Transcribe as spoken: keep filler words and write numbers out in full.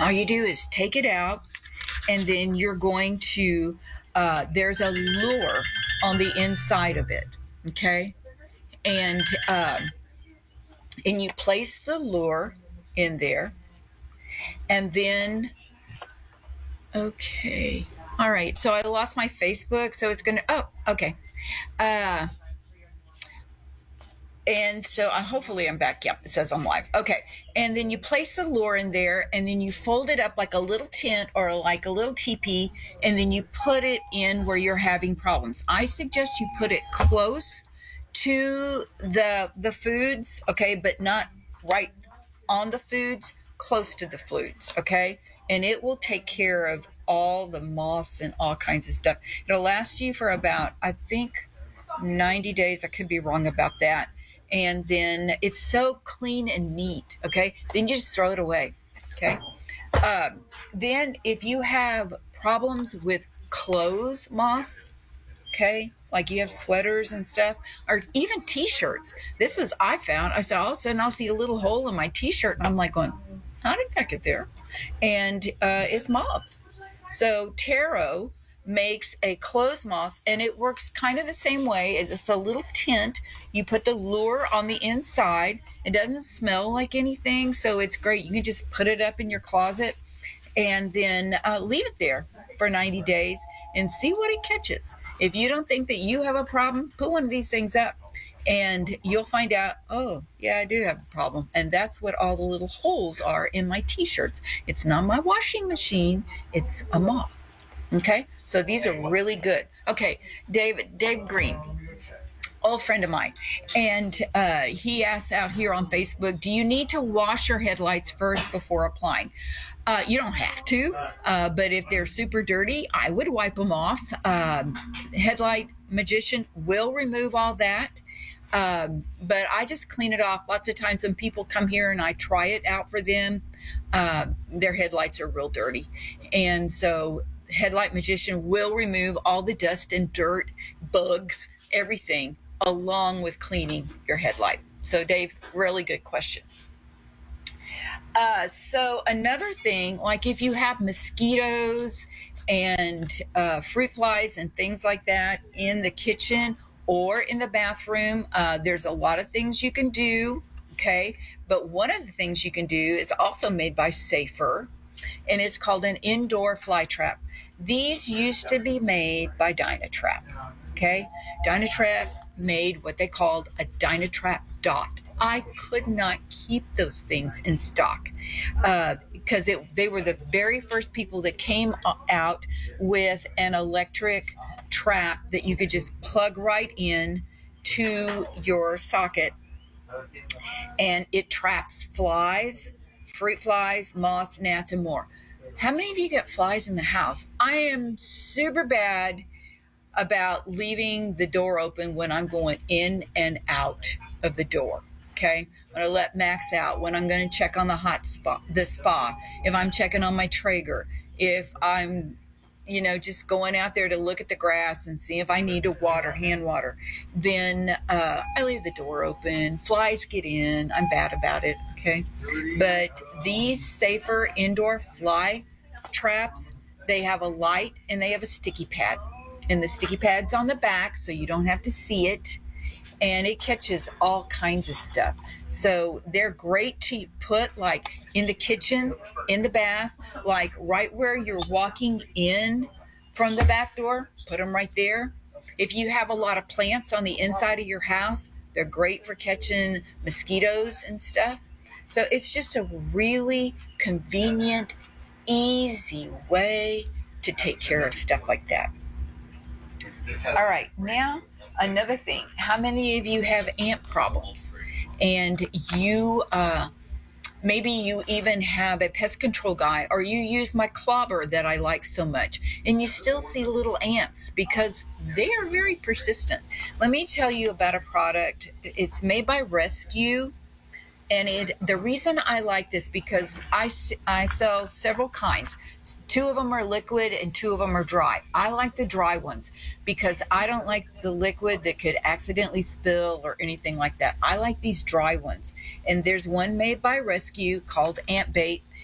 all you do is take it out, and then you're going to, uh, there's a lure on the inside of it, okay? And, um, and you place the lure in there, and then, okay, all right, so I lost my Facebook, so it's going to, oh, okay. Uh, And so uh, hopefully I'm back. Yep, it says I'm live. Okay. And then you place the lure in there, and then you fold it up like a little tent or like a little teepee, and then you put it in where you're having problems. I suggest you put it close to the the foods, okay, but not right on the foods, close to the foods, okay? And it will take care of all the moths and all kinds of stuff. It'll last you for about, I think, ninety days. I could be wrong about that. And then it's so clean and neat, okay? Then you just throw it away, okay? Um, then if you have problems with clothes moths, okay, like you have sweaters and stuff, or even T-shirts. This is, I found, I said, all of a sudden I'll see a little hole in my T-shirt, and I'm like going, how did that get there? And uh, it's moths. So taro makes a clothes moth, and it works kind of the same way. It's a little tent. You put the lure on the inside. It doesn't smell like anything, so it's great. You can just put it up in your closet and then uh, leave it there for ninety days and see what it catches. If you don't think that you have a problem, put one of these things up, and you'll find out, oh, yeah, I do have a problem. And that's what all the little holes are in my T-shirts. It's not my washing machine. It's a moth. Okay, so these are really good. Okay, David, Dave Green, old friend of mine, and uh, he asks out here on Facebook, do you need to wash your headlights first before applying? Uh, you don't have to, uh, but if they're super dirty, I would wipe them off. Um, Headlight Magician will remove all that, um, but I just clean it off. Lots of times when people come here and I try it out for them, uh, their headlights are real dirty, and so Headlight Magician will remove all the dust and dirt, bugs, everything, along with cleaning your headlight. So, Dave, really good question. Uh, so, another thing, like if you have mosquitoes and uh, fruit flies and things like that in the kitchen or in the bathroom, uh, there's a lot of things you can do, okay? But one of the things you can do is also made by Safer, and it's called an indoor fly trap. These used to be made by Dynatrap, okay? Dynatrap made what they called a Dynatrap Dot. I could not keep those things in stock uh, because it, they were the very first people that came out with an electric trap that you could just plug right in to your socket, and it traps flies, fruit flies, moths, gnats, and more. How many of you get flies in the house? I am super bad about leaving the door open when I'm going in and out of the door. Okay, when I let Max out, when I'm going to check on the hot spa, the spa, if I'm checking on my Traeger, if I'm, you know, just going out there to look at the grass and see if I need to water, hand water, then uh, I leave the door open. Flies get in. I'm bad about it. Okay, but these Safer indoor fly traps, they have a light and they have a sticky pad, and the sticky pad's on the back so you don't have to see it, and it catches all kinds of stuff. So they're great to put like in the kitchen, in the bath, like right where you're walking in from the back door, put them right there. If you have a lot of plants on the inside of your house, they're great for catching mosquitoes and stuff. So it's just a really convenient, easy way to take care of stuff like that. All right, now another thing. How many of you have ant problems? And you, uh, maybe you even have a pest control guy, or you use my clobber that I like so much, and you still see little ants because they are very persistent. Let me tell you about a product. It's made by Rescue. And it, the reason I like this because I, I sell several kinds. Two of them are liquid and two of them are dry. I like the dry ones because I don't like the liquid that could accidentally spill or anything like that. I like these dry ones. And there's one made by Rescue called Ant Bait.